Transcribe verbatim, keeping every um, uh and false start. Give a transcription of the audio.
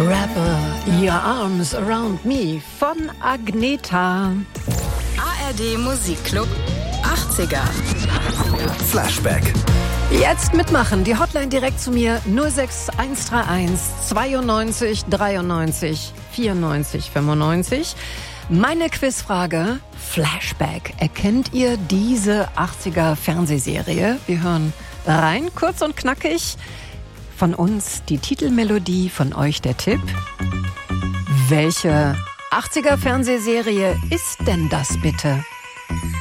Wrap Your Arms Around Me von Agnetha. A R D Musikclub achtziger. Flashback. Jetzt mitmachen. Die Hotline direkt zu mir null sechs eins drei eins zweiundneunzig dreiundneunzig vierundneunzig fünfundneunzig. Meine Quizfrage: Flashback. Erkennt ihr diese achtziger Fernsehserie? Wir hören rein, kurz und knackig. Von uns die Titelmelodie, von euch der Tipp. Welche achtziger Fernsehserie ist denn das bitte?